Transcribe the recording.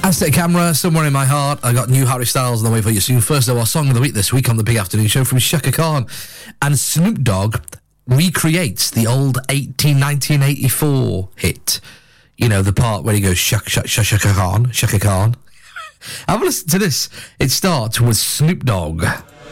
Aztec Camera, Somewhere in My Heart. I got new Harry Styles on the way for you soon. First of all, our song of the week this week on the Big Afternoon Show from Chaka Khan. And Snoop Dogg recreates the old 1984 hit. You know, the part where he goes, Chaka Khan. Have a listen to this. It starts with Snoop Dogg.